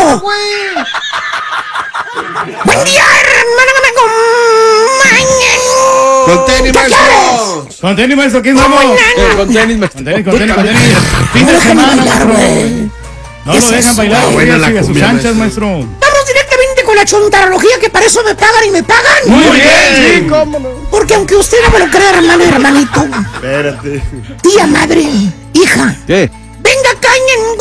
¡Maestro! ¡Buen día, hermano! ¡Con tenis, maestro! Con tenis, maestro, ¿quién somos? Con tenis, maestro. Con tenis. Fin de semana, maestro. No lo dejan bailar. buena la Sigue a sus cumbia, anchas, maestro. maestro. Vamos directamente con la chontarología, que para eso me pagan y me pagan. Muy bien. Sí, cómo no. Porque aunque usted no me lo crea, hermano y hermanito, Espérate. tía, madre, hija, ¿Qué? venga acá,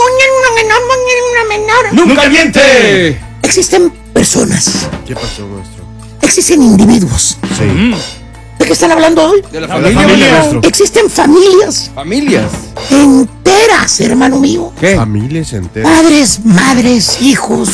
menor. ¡Nunca miente! Existen personas, ¿Qué pasó, maestro? existen individuos. Sí. ¿De qué están hablando hoy? De la familia, maestro. Existen familias Familias. enteras, hermano mío. ¿Qué? Familias enteras. Padres, madres, hijos,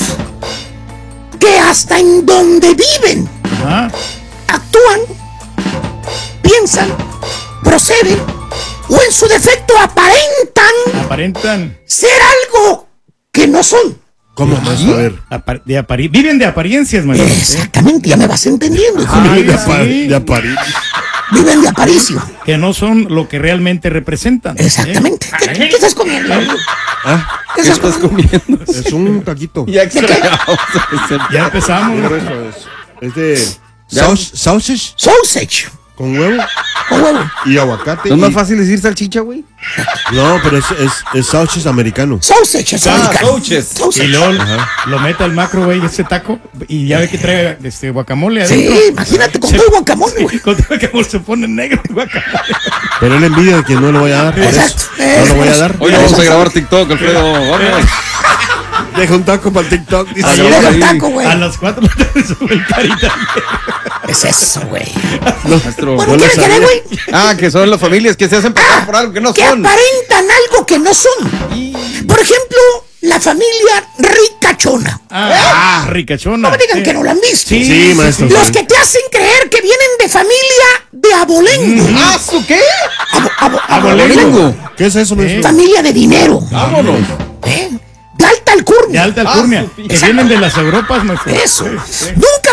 que hasta en donde viven Ajá. actúan, piensan, proceden o en su defecto aparentan ser algo que no son. ¿Cómo, maestro? A ver. Viven de apariencias, maestro. Exactamente, ya me vas entendiendo, hijo. Ay, De sí. apariencia. Viven de aparicio. Que no son lo que realmente representan. Exactamente. ¿Qué estás comiendo? Ah, ¿Qué estás comiendo? es un taquito. Ya extrañamos. Ya empezamos. Pero eso es de sausage Sausage. con huevo O huevo. y aguacate. ¿No es más y- fácil decir salchicha, güey? No, pero es sausage americano. Sausage es americano. sauches. Y Sausage. luego lo mete al macro, güey, ese taco. Y ya ve que trae guacamole adentro. Sí, imagínate con todo el guacamole, güey. Con todo el guacamole se pone negro el guacamole. Pero él envidia de que no lo voy a dar. Por eso. Exacto. No lo voy a dar. Hoy vamos a grabar TikTok, Alfredo. Vamos. Deja un taco para el TikTok. Dice. Ayer, Deja el ahí, taco, güey. A las 4 de la tarde sube el carita. Es eso, güey. Maestro. Bueno, no ¿qué lo le quedé, sabía. güey? Ah, que son las familias que se hacen pasar por algo que no Que son. aparentan algo que no son. Por ejemplo, la familia ricachona. Ah, ricachona. No me digan que no la han visto. Sí, maestro. Los que te hacen creer que vienen de familia de abolengo. ¿Ah, su qué? Abolengo. ¿Qué es eso, maestro? Familia de dinero. Vámonos. ¿Eh? De alta De alcurnia. alta alcurnia. su Que vienen de las Europas, maestro. Eso. Sí.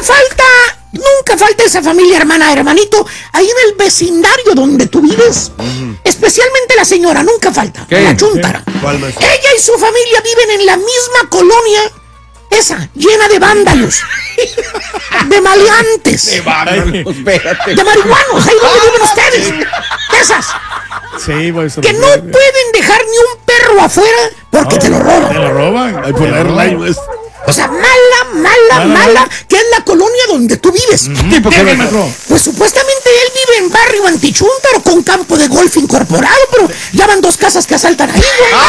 Nunca falta esa familia, hermana, hermanito, ahí en el vecindario donde tú vives. Especialmente la señora, nunca falta. ¿Qué? La chúntara. ¿Cuál, maestro? Ella y su familia viven en la misma colonia, esa, llena de vándalos, de maleantes, Espérate. de marihuanos, ahí donde viven ustedes. Esas, Sí, maestro. que no pueden dejar ni un perro afuera porque te lo Te roban. lo roban. Ay, por la airline, maestro. O sea, mala, que es la colonia donde tú vives. ¿Tipo qué, maestro? Pues supuestamente él vive en barrio antichúntaro con campo de golf incorporado, pero ya van 2 casas que asaltan ahí, güey.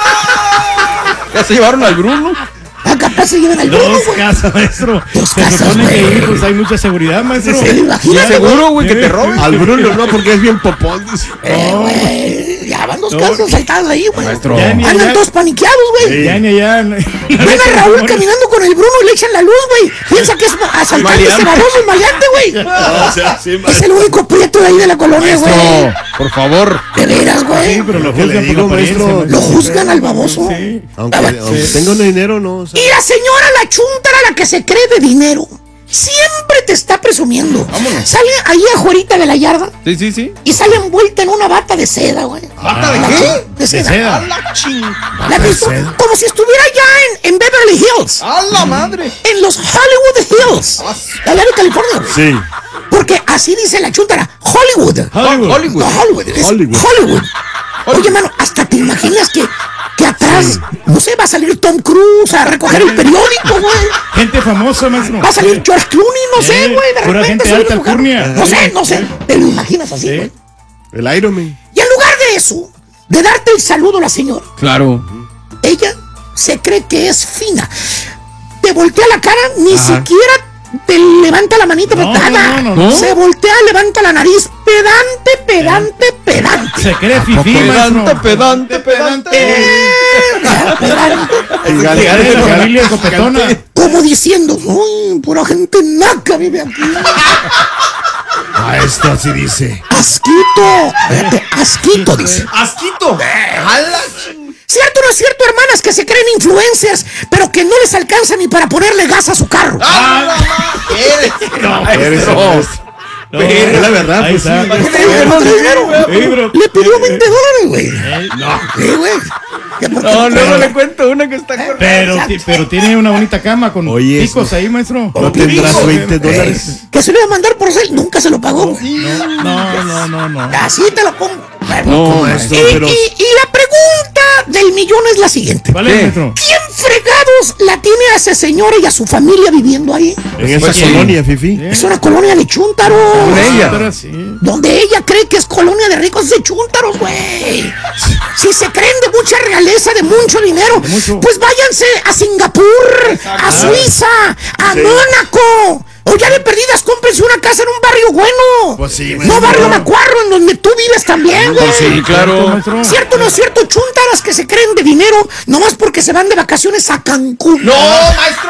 Ya se llevaron al Bruno. Ah, capaz se llevan al Bruno, Dos güey. casas, maestro. Dos Se casas, supone que güey. ahí pues hay mucha seguridad, maestro. Sí, imagínate, ¿Seguro, güey, que te roben? Al Bruno no, porque es bien popón. Dice. güey. Ya van 2 No. casas saltadas ahí, güey. Maestro. Ya ni Andan allá- todos paniqueados, güey. Ya ni allá. Ven a Raúl caminando con el Bruno y le echan la luz, güey. Piensa que es asaltante ese baboso, el maleante, güey. O sea, sí, Es maestro. el único prieto de ahí de la colonia, güey. Maestro, por favor. De veras, Sí, güey. pero lo ¿Qué le juzgan por la digo, apariencia, maestro? Lo juzgan al baboso. Sí. Aunque tenga un dinero, no. O sea, Y la señora, la chúntara, la que se cree de dinero, siempre te está presumiendo. Vámonos. Sale ahí afuera de la yarda Sí. y sale envuelta en una bata de seda, güey. ¿Bata de La qué? chu- De seda. seda. ¡A la chingada! ¿La has visto? Como si estuviera ya en Beverly Hills. ¡A la madre! En los Hollywood Hills. Allá de California, güey. sí. Porque así dice la chúntara. Hollywood. Hollywood. No, Hollywood. Es Hollywood. Hollywood. Oye, mano, hasta te imaginas que atrás, no sé, va a salir Tom Cruise a recoger el periódico, güey. Gente famosa, maestro. Va a salir George Clooney, no sé, güey. De pura repente gente sale alta un lugar. alcurnia. No sé. Te lo imaginas así, Sí. güey. El Iron Man. Y en lugar de eso, de darte el saludo a la señora, Claro. ella se cree que es fina. Te voltea la cara, ni siquiera te levanta la manita, No, nada. no. Se voltea, levanta la nariz. Pedante. Se cree fifí, maestro. Pedante. Pedante. Llegar de la familia copetona. Como diciendo, uy, pura gente naca vive aquí. Maestro, así dice. Asquito. Fíjate, asquito, dice. ¡Asquito! ¡A la ¿Cierto o no es cierto, hermanas, que se creen influencers, pero que no les alcanza ni para ponerle gas a su carro? ¡A la madre! Eres el maestro. Es la verdad, Ahí pues está. sí. ¿No trae dinero? Sí, bro. Le pidió $20, güey. No. Sí, güey. ¿Qué por qué? No, luego le cuento una que está correcta. Pero tiene una bonita cama con Oye, picos ahí, maestro. No tendrás $20. Que se lo iba a mandar por cel, nunca se lo pagó, güey. No. Así te lo pongo. No, maestro, pero... Y la pregunta del millón es la siguiente. ¿Cuál es, maestro? ¿Quién fregados la tiene a ese señor y a su familia viviendo ahí? En esa Pues sí. colonia, Fifi. Es una colonia de chúntaros. ella. Pero sí. Donde ella cree que es colonia de ricos de chúntaros, güey. Si se creen de mucha realeza, de mucho dinero, mucho. pues váyanse a Singapur, a Suiza, a Mónaco. O ya de perdidas, cómprense una casa en un barrio bueno. Pues sí, No maestro. barrio macuarro, en donde tú vives también, güey. Sí, claro. Maestro. ¿Cierto o no es cierto? Chúntaras que se creen de dinero nomás porque se van de vacaciones a Cancún. ¡No, maestro!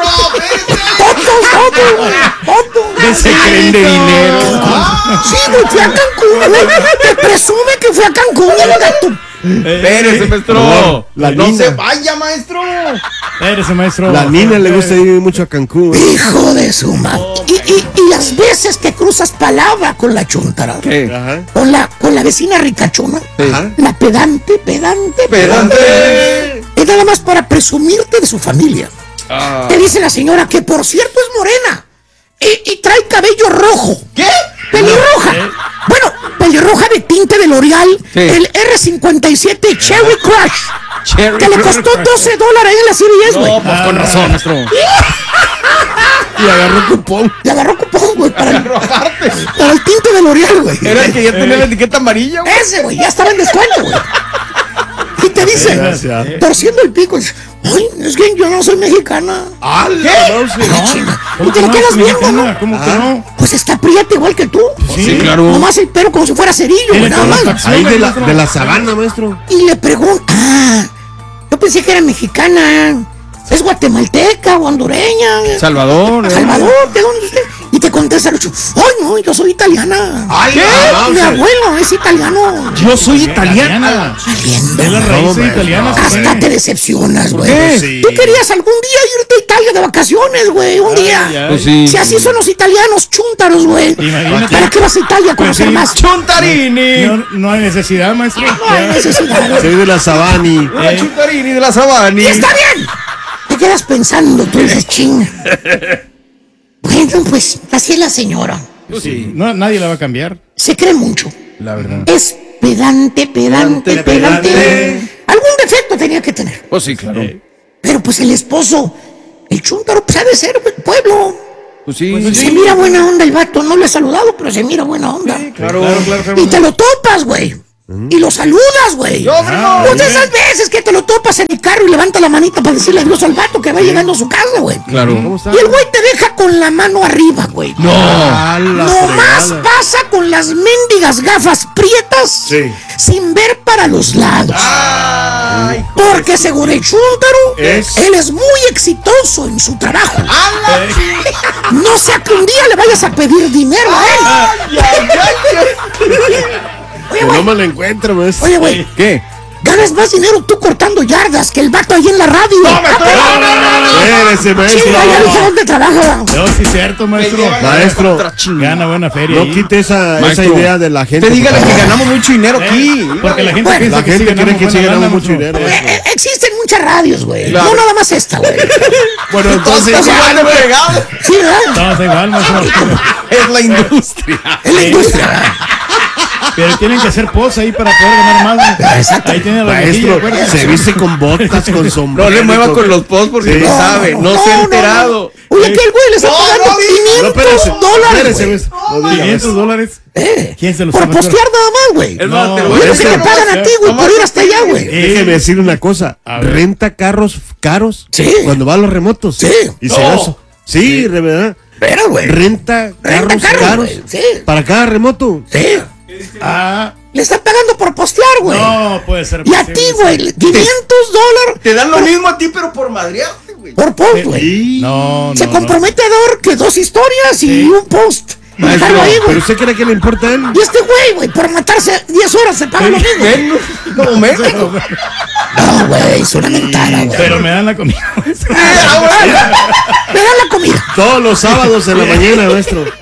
¡Tontos! Se creen de dinero. Sí, güey, fui a Cancún, güey. Te presume que fui a Cancún, el gato. Espérese, maestro. No, la no Nina. se vaya, maestro. Espérese, maestro. La Nina le gusta ir mucho a Cancún. Hijo de su madre. Y las veces que cruzas palabra con la chuntara. ¿Qué? Ajá. Con la vecina ricachona. Ajá. La pedante. ¡Pedante! Es nada más para presumirte de su familia. Ah. Te dice la señora que por cierto es morena. Y trae cabello rojo. ¿Qué? Pelirroja. Bueno, pelirroja de tinte de L'Oreal. Sí. El R57 Cherry Crush. Cherry Que le Crush. costó $12 ahí en la CBS, güey. No, pues con razón, maestro. Y agarró cupón. Le agarró cupón, güey, para Aparte. el tinte de L'Oreal, güey. Era el que ya tenía la etiqueta amarilla, güey. Ese, güey, ya estaba en descuento, güey. Y te dice, Gracias. torciendo el pico, dice, ay, es que yo no soy mexicana. ¿Cómo Y te que lo no? quedas viendo, ¿Mexicana? ¿no? ¿Cómo que no? Pues está prieta igual que tú. Sí, claro. Nomás el pelo como si fuera cerillo, güey, nada más. Ahí de la sabana, maestro. Y le pregunta, yo pensé que era mexicana. ¿Es guatemalteca o hondureña? Salvador. Salvador, ¿de dónde es usted? Y te contesta el otro, ay, no, yo soy italiana. ¿Qué? Mi abuelo es italiano. Yo soy italiana. Italiana. Valiendo. Es la raíz italiana. Hasta te decepcionas, güey. ¿Qué? Sí. Tú querías algún día irte a Italia de vacaciones, güey, un día. ya. Pues sí. Si así son los italianos chúntaros, güey. Imagínate. ¿Para qué vas a Italia a conocer sí. más? Chuntarini. No hay necesidad, maestro. No hay necesidad. Soy de la sabani. La Chuntarini de la Sabani. Y está bien. Te quedas pensando, tú dices, chinga. Bueno, pues así es la señora. Sí. No, nadie la va a cambiar. Se cree mucho. La verdad. Es pedante. Algún defecto tenía que tener. Pues sí, claro. Pero pues el esposo, el chúntaro, pues ha de ser del pueblo. Pues sí. Se mira buena onda el vato. No le he saludado, pero se mira buena onda. Claro. Y te lo topas, güey. Y lo saludas, güey. Yo, no. Pues de esas veces que te lo topas en el carro y levanta la manita para decirle adiós al vato que va llegando a su casa, güey. Claro. Y el güey te deja con la mano arriba, güey. A la Nomás fregada. pasa con las mendigas gafas prietas Sí. sin ver para los lados. Ay, Porque según el chúntaro, Es- él es muy exitoso en su trabajo. No sea que un día le vayas a pedir dinero a él. Oye, Que güey. no me lo encuentro, maestro. Oye, güey. ¿qué? Ganas más dinero tú cortando yardas que el vato ahí en la radio. Espérese, maestro. Chinga, ya dije dónde trabaja. No, sí es cierto, maestro. Maestro, Gana buena feria. No ahí. quite esa Maestro, idea de la gente. Te dígale por que favor. ganamos mucho dinero aquí. Porque la gente Bueno, piensa La gente sí cree que sí buena ganamos lana, mucho maestro. dinero. Existen muchas radios, güey. Claro. No nada más esta, güey. Bueno, entonces Estás igual de fregado. Sí, ¿verdad? No, da igual, maestro. Es la industria. Es la industria. Pero tienen que hacer pos ahí para poder ganar más. güey. Exacto. Ahí tiene la maestro, acuérdate. se viste con botas, con sombrero. No le mueva con los posts porque Sí. no sabe. No se ha enterado. Oye, que el güey le está No, pagando no, No, espérese. $500, Espérese, güey. maestro. No diga, maestro. $500. ¿Quién se los Por está postear nada más, güey. Es más, No, te lo voy a Es lo que decir. te pagan a ti, güey, por ir hasta allá, güey. Déjeme decir una cosa. A ver. Renta carros caros Sí. cuando va a los remotos. Sí. Y se No. hace. Sí, de verdad. Espera, güey. Renta carros carros, caros güey. Sí. para cada remoto. Sí. Ah, Le están pagando por postear, güey. no puede ser. Y a ti, güey, $500 Te dan lo mismo a ti, pero por madrearte, güey. por post, güey. No, Se no. compromete a dar que 2 historias y un post. Maestro, Dejarlo ahí, Pero güey. usted cree que le importa a él. Y este güey, por matarse 10 horas se paga lo mismo. Ven, como México. No, güey, es una mentada, güey. Pero me dan la comida. Me dan la comida. Todos los sábados en la mañana, maestro.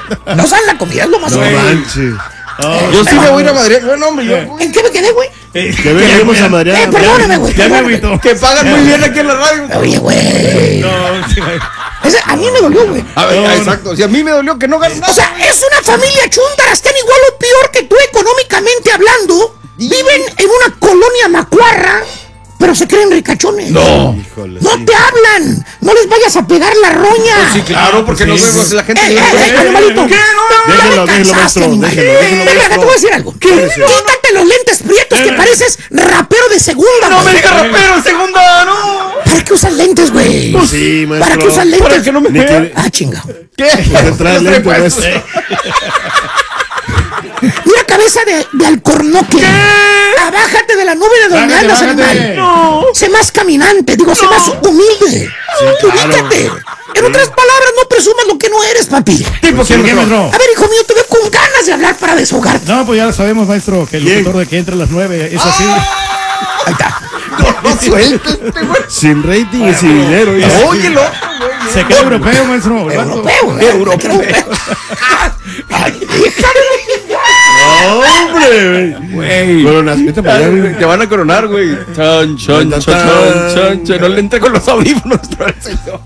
No saben la comida, es lo más No bueno. manches. Yo sí me voy a ir a Madrid. Bueno, hombre, yo. ¿En qué me quedé, güey? Que venimos a Madrid. Perdóname, güey. Ya me perdóname. agüitó. Que pagan muy bien aquí en la radio. Oye, güey. No, sí, güey. A mí me dolió, güey. A ver, No, exacto. Si a mí me dolió que no ganen O nada. sea, es una familia chúntara, están igual o peor que tú económicamente hablando. Viven en una colonia macuarra, pero se creen ricachones. No. Híjole, No sí. te hablan. No les vayas a pegar la roña. Sí, claro, porque Sí. nos vemos la gente. Animalito. ¿Qué? No, Ya me Déjelo, cansaste, maestro, animal. déjelo, Ven acá, te voy a decir algo. Quítate los lentes prietos que pareces rapero de segunda. No me güey. digas rapero, segunda, no. ¿Para qué usas lentes, güey? Sí, maestro. ¿Para qué usas lentes? Para que no me Ni vean. que- Ah, chinga. ¿Qué? Pues trae Los lente, puestos. maestro. Mira cabeza de alcornoque. Abájate de la nube de donde Bájate, andas, bájate. animal. No. Sé más caminante, digo, sé más humilde. Ubícate. En otras palabras, no presumas lo que no eres, papi. Tipo, ¿Quién, ¿quién, maestro? A ver, hijo mío, te veo con ganas de hablar para desahogarte. No, pues ya lo sabemos, maestro, que el ¿Quién? locutor de que entra a las 9 es así. Ahí está. No suelta este güey. Sin rating y sin dinero. Óyelo. Se cree europeo, maestro. el vato. Europeo, güey. Europeo. Ay, híjale de chingada. ¡Hombre! Güey. Coronación para allá, güey. Te van a coronar, güey. Chan, chan, chan, chan, chan, chan. No le entre con los audífonos al señor.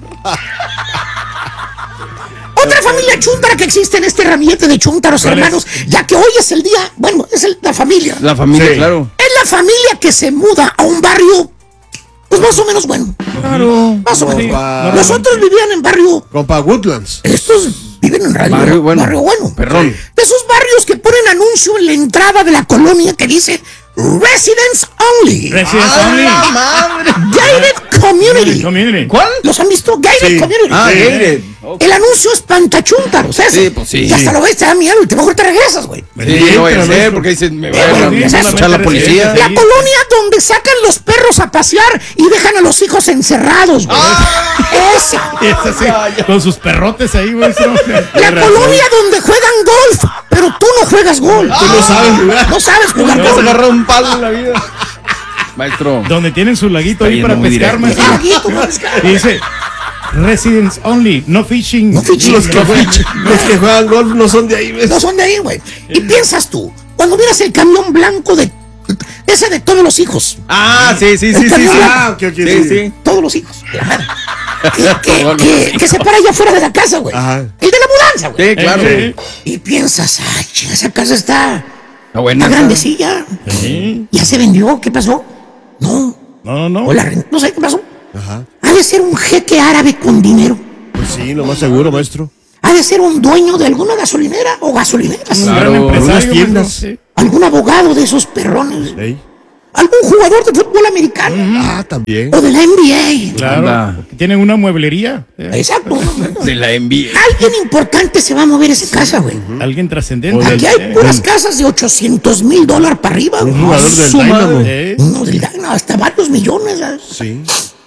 Otra familia chúntara que existe en este ramillete de chúntaros, ¿Cuál es? hermanos, ya que hoy es el día, bueno, es la familia. La familia, Sí. claro. Es la familia que se muda a un barrio, pues más o menos bueno. Claro. Más o menos. Compa. Los otros vivían en barrio, Compa Woodlands. estos viven en Barrio bueno. barrio bueno. Perrón. De esos barrios que ponen anuncio en la entrada de la colonia que dice Residents Only. Residence Only. madre! Gated Community. Community. ¿Cuál? ¿Los han visto? Gated Sí. Community. Ah, Sí. Gated. El anuncio es pantachúntaros, ese. Sí, pues sí. Y hasta lo ves, te da miedo y te mejor te regresas, güey. Sí, no vaya a ser, maestro. porque dicen, me bueno, van ¿qué es a eso? escuchar la policía. Sí. La colonia donde sacan los perros a pasear y dejan a los hijos encerrados, güey. Esa. Es así, con sus perrotes ahí, maestro. La colonia donde juegan golf, pero tú no juegas golf. Tú no sabes jugar. No sabes jugar Me has golf. agarrado un palo en la vida. Maestro. Donde tienen su laguito Está ahí para yendo muy pescar, directo. maestro. Laguito para pescar. Y dice, Residence Only, no fishing. No fishing. Los que juegan golf no son de ahí, ¿ves? No son de ahí, güey. Y piensas tú, cuando miras el camión blanco de ese de todos los hijos, Ah, sí, sí, sí, sí. sí. Ah, ok, ok, Sí, sí. todos los hijos, la madre, Todos los que se para allá afuera de la casa, güey. Ajá. El de la mudanza, güey. Sí, claro. Y piensas, ay, chinga, esa casa está buena. grandecilla. Sí. ¿Ya se vendió? ¿Qué pasó? No. No. O la renta, no sé qué pasó. Ajá. Ha de ser un jeque árabe con dinero. Pues sí, lo más seguro, maestro. Ha de ser un dueño de alguna gasolinera o gasolineras. Un Claro, gran empresario, unas tiendas. maestro, sí. Algún abogado de esos perrones. ¿Ey? Algún jugador de fútbol americano. Ah, también. O de la NBA. Claro, Anda. porque tienen una mueblería. Exacto. De la envidia. Alguien importante se va a mover a esa casa, güey. Alguien trascendente. Aquí hay puras casas de $800,000 para arriba, güey. Un jugador del Su Dynamo. Eh, No, del Dynamo, hasta varios millones, ¿verdad? Sí.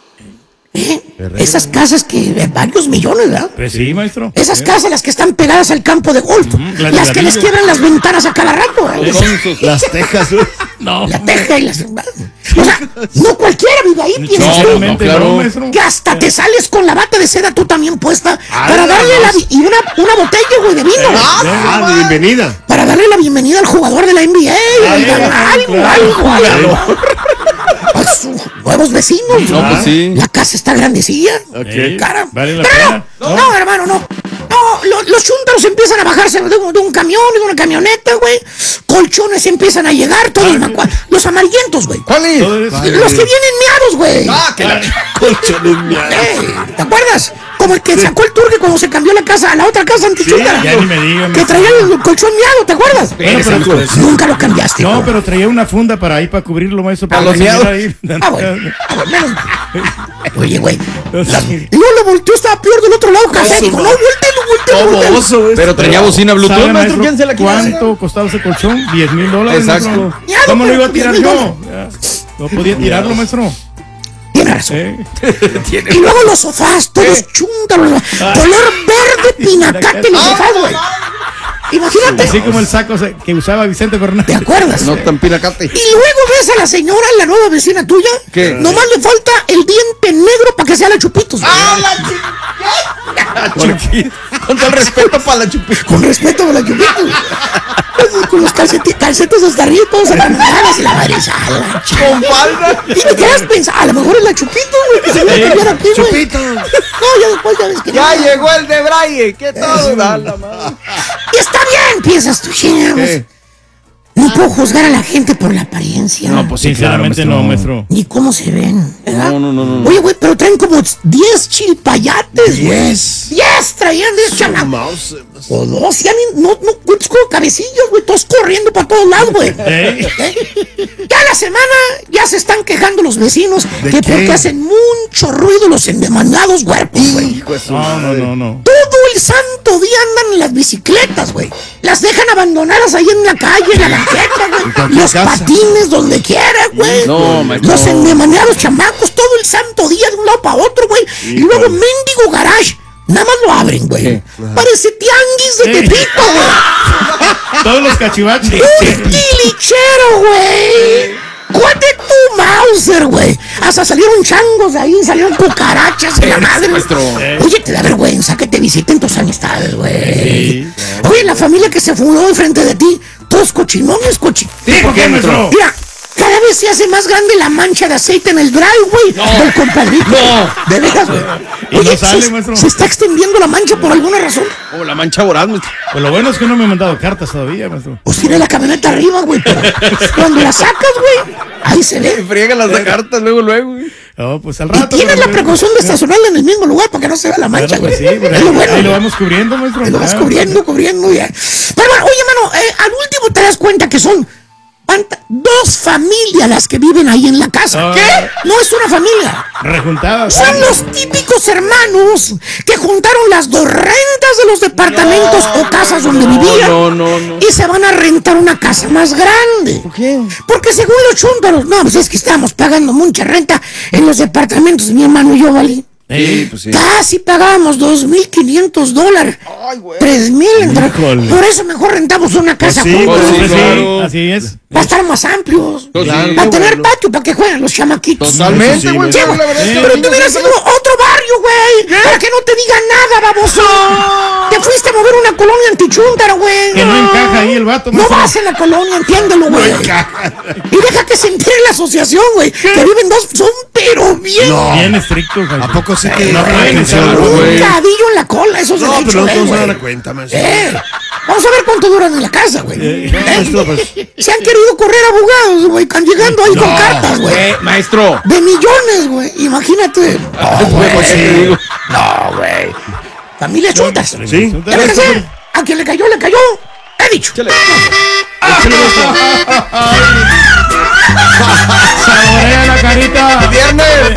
Herrera. Esas casas que varios millones, ¿verdad? Pues sí, maestro. Esas casas, las que están pegadas al campo de golf, las las de que la les vida. quiebran las ventanas a cada rato, ¿verdad? Las Tejas, güey. No, La teja y las. O sea, no cualquiera vive ahí, piensas tú. sinceramente, no, claro. no, maestro. Que hasta te sales con la bata de seda tú también puesta Ah, para darle no. la. Y una botella, güey, de vino. Ah, bienvenida. Para darle la bienvenida al jugador de la NBA. Algo. A sus nuevos vecinos. No, pues sí. La casa está grandecilla. Ok. Cara. Vale la Pero pena. no, hermano, no. No, los chúntaros empiezan a bajarse de un camión, de una camioneta, güey. Colchones empiezan a llegar, todos los amarillentos, güey. ¿Cuál es? Todo es- Los que vienen meados, güey. Ah, que la. Colchones miados. ¿Te acuerdas? Como el que sacó el turque cuando se cambió la casa a la otra casa antichúntara. Ya ni me digan. Que traía el colchón miado, ¿te acuerdas? Bueno, pero- Nunca lo cambiaste. no, güey. pero traía una funda para ahí, para cubrirlo, maestro. Para los que se miados. viera ahí. Ah, bueno. Menos. Oye, güey. Sí. Y luego le volteó, estaba peor del otro lado, café. Dijo, no, Como volteo. oso, güey. Pero traía bocina ¿Sabe, Bluetooth, maestro. maestro, ¿Quién se la quiere hacer? ¿Cuánto costaba ese colchón? $10,000. Exacto. maestro. Ya, ¿Cómo no, lo iba a tirar $10,000. yo? Ya. No podía tirarlo, maestro. Tiene razón. Eh. Y luego los sofás, todos chúntaros. Color verde pinacate los sofás, güey. Imagínate. Así como el saco que usaba Vicente ¿Te Fernández. acuerdas? No tan pinacate. Y luego ves a la señora, la nueva vecina tuya. ¿Qué? Nomás le falta el diente negro para que sea la Chupitos. güey. Con todo el respeto para la Chupito. Con respeto a la Chupito. Con los calcetes hasta arriba, todos arrancados y la madre sala. Con falda. Y te quedas pensando, a lo mejor es la Chupito, güey, que se va a cambiar aquí, güey. Chupito. No, ya después ya ves que Ya no. llegó el de Braille. ¿Qué todo da la madre? Y está bien, piensas tú, chingados. No puedo juzgar a la gente por la apariencia. No, pues sí, Sinceramente claro, no, maestro. Ni cómo se ven, ¿verdad? No. Oye, güey, pero traen como 10 chilpayates, güey. 10. 10 traían 10 chamacos. O 12, ya no, ¿cuántos como cabecillos, güey? Todos corriendo para todos lados, güey. Ya la semana ya se están quejando los vecinos ¿De que qué? porque hacen mucho ruido los endemoniados huercos, güey. No. Todo el santo día andan en las bicicletas, güey. Las dejan abandonadas ahí en la calle, en la banqueta, güey. cualquier Los casa. patines donde quiera, güey. No, maestro. Los endemoniados chamacos todo el santo día de un lado para otro, güey. Y luego mendigo garage. Nada más lo abren, güey. Parece tianguis de Tepito, güey. Todos los cachivaches. Un tilichero, güey. ¿Cuál de tu Mauser, güey? Hasta salieron changos de ahí, salieron cucarachas de la madre. maestro. Oye, te da vergüenza que te visiten tus amistades, güey. Oye, la familia que se fundó enfrente de ti, todos cochinones, Sí, ¿por qué, maestro? Mira, cada vez se hace más grande la mancha de aceite en el driveway del compadrito. No. De veras, güey. Y Oye, no sale, maestro. se está extendiendo la mancha por alguna razón. Oh, la mancha voraz, maestro. Pues lo bueno es que no me han mandado cartas todavía, maestro. Pues tiene la camioneta arriba, güey. Pero cuando la sacas, güey, ahí se ve. Friega las cartas luego. güey. No, pues al Y rato. tienes la maestro. precaución de estacionarla en el mismo lugar para que no se vea la mancha, Bueno, güey. pues sí, pues Es lo bueno. ahí lo vamos cubriendo, maestro. Ahí lo vas Ah, cubriendo ya. Pero bueno, oye, mano, al último te das cuenta que son dos familias las que viven ahí en la casa. Ah. ¿Qué? No es una familia. Rejuntadas. Son los típicos hermanos que juntaron las dos rentas de los departamentos o casas donde vivían No. y se van a rentar una casa más grande. ¿Por qué? Porque según los chúntaros, no, pues es que estábamos pagando mucha renta en los departamentos, mi hermano y yo, ¿vale? Sí, pues sí. Casi pagábamos $2,500. Ay, güey. 3,000 entre. Híjole. Por eso mejor rentamos una casa sí, juntos. pues sí, Pues sí, claro. así es. Para estar más amplios. Pues sí, Para tener bueno. patio, para que jueguen los chamaquitos. Totalmente, Sí, güey. Sí, pero güey. la verdad es que Pero los tú niños hubieras siempre- ido a otro barrio, güey. Para que no te digan nada, baboso. Te fuiste a mover una colonia antichúntaro, güey. Que no encaja ahí el vato, No maestro. vas en la colonia, entiéndelo, güey. Y deja que se entere la asociación, güey. Que viven dos, son pero bien. Bien estrictos, maestro. ¿A poco sí que No pueden atención, entrar, Un güey? cadillo en la cola, eso es No, derecho, pero no todos se güey. dan cuenta, maestro. Vamos a ver cuánto duran en la casa, güey. maestro, pues. Se han querido correr abogados, güey, llegando ahí con cartas, güey. Maestro. De millones, güey. Imagínate. Pues sí. No, güey. Familia chuntas. Sí. ¿Qué vas a hacer? A quien le cayó, le cayó. He dicho. Saborea la carita. Viernes.